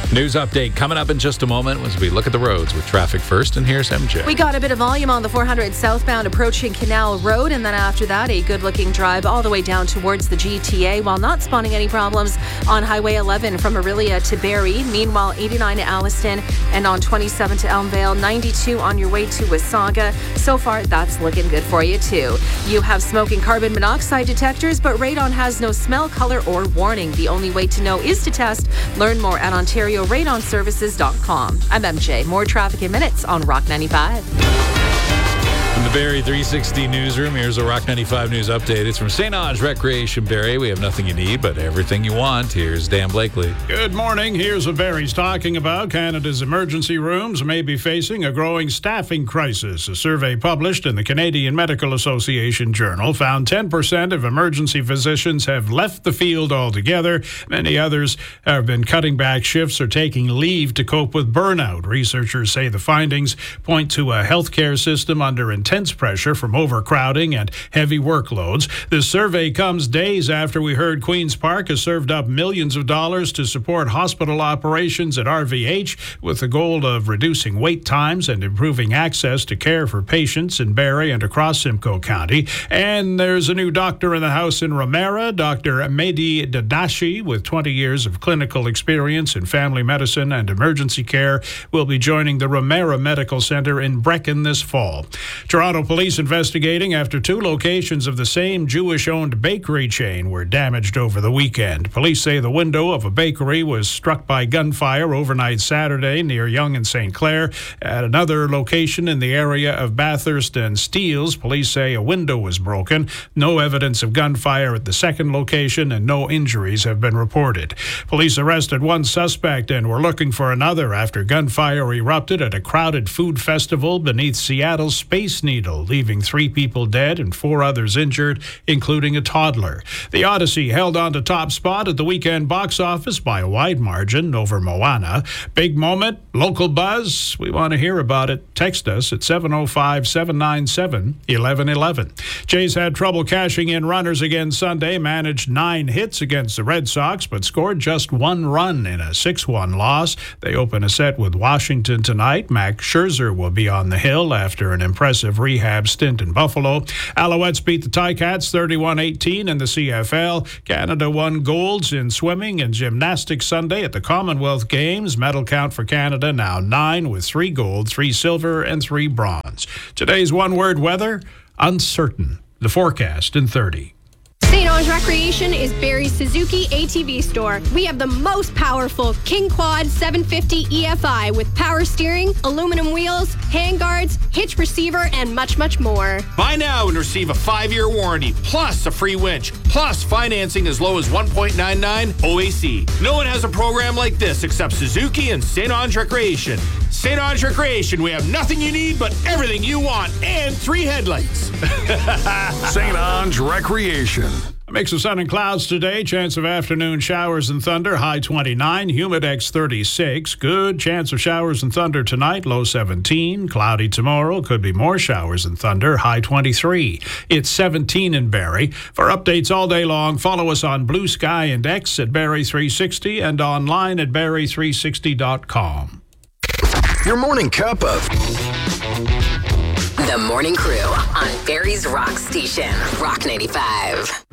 News update coming up in just a moment as we look at the roads with traffic first. And here's MJ. We got a bit of volume on the 400 southbound approaching Canal Road, and then after that, a good-looking drive all the way down towards the GTA, while not spotting any problems on Highway 11 from Orillia to Barrie. Meanwhile, 89 to Alliston and on 27 to Elmvale, 92 on your way to Wasaga. So far, that's looking good for you, too. You have smoking carbon monoxide detectors, but radon has no smell, color, or warning. The only way to know is to test. Learn more at OntarioRadonServices.com. I'm MJ. More traffic in minutes on Rock 95. From the Barrie 360 newsroom, here's a Rock 95 news update. It's from St. Ange Recreation Barrie. We have nothing you need, but everything you want. Here's Dan Blakely. Good morning. Here's what Barrie's talking about. Canada's emergency rooms may be facing a growing staffing crisis. A survey published in the Canadian Medical Association Journal found 10% of emergency physicians have left the field altogether. Many others have been cutting back shifts or taking leave to cope with burnout. Researchers say the findings point to a healthcare system under intense pressure from overcrowding and heavy workloads. This survey comes days after we heard Queen's Park has served up millions of dollars to support hospital operations at RVH with the goal of reducing wait times and improving access to care for patients in Barrie and across Simcoe County. And there's a new doctor in the house in Ramera, Dr. Mehdi Dadashi, with 20 years of clinical experience in family medicine and emergency care, will be joining the Ramera Medical Center in Brechin this fall. Toronto police investigating after two locations of the same Jewish-owned bakery chain were damaged over the weekend. Police say the window of a bakery was struck by gunfire overnight Saturday near Yonge and St. Clair. At another location in the area of Bathurst and Steeles, police say a window was broken. No evidence of gunfire at the second location and no injuries have been reported. Police arrested one suspect and were looking for another after gunfire erupted at a crowded food festival beneath Seattle's Space Needle, leaving 3 people dead and 4 others injured, including a toddler. The Odyssey held on to top spot at the weekend box office by a wide margin over Moana. Big moment, local buzz. We want to hear about it. Text us at 705-797-1111. Jays had trouble cashing in runners again Sunday, managed 9 hits against the Red Sox, but scored just 1 run in a 6-1 loss. They open a set with Washington tonight. Max Scherzer will be on the hill after an impressive rehab stint in Buffalo. Alouettes beat the Ticats 31-18 in the CFL. Canada won golds in swimming and gymnastics Sunday at the Commonwealth Games. Medal count for Canada now 9 with 3 gold, 3 silver, and 3 bronze. Today's one-word weather, uncertain. The forecast in 30. St. Ange Recreation is Barrie's Suzuki ATV store. We have the most powerful King Quad 750 EFI with power steering, aluminum wheels, handguards, hitch receiver, and much, much more. Buy now and receive a 5-year warranty, plus a free winch, plus financing as low as 1.99 OAC. No one has a program like this except Suzuki and St. Ange Recreation. St. Ange Recreation, we have nothing you need but everything you want and 3 headlights. St. Ange Recreation. A mix of sun and clouds today. Chance of afternoon showers and thunder. High 29. Humidex 36. Good chance of showers and thunder tonight. Low 17. Cloudy tomorrow. Could be more showers and thunder. High 23. It's 17 in Barrie. For updates all day long, follow us on Blue Sky and X at Barrie 360 and online at Barrie360.com. Your morning cup of The Morning Crew on Barrie's Rock Station, Rock 95.